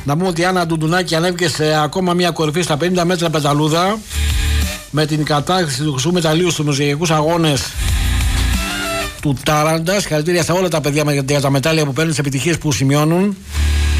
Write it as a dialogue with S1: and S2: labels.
S1: Να πούμε ότι η Άννα Ντουντουνάκη ανέβηκε σε ακόμα μια κορυφή στα 50 μέτρα πεταλούδα με την κατάκτηση του χρυσού μεταλλίου στους μουσιακούς αγώνες του Τάραντα. Συγχαρητήρια σε όλα τα παιδιά για τα μετάλλια που παίρνουν, τις επιτυχίες που σημειώνουν.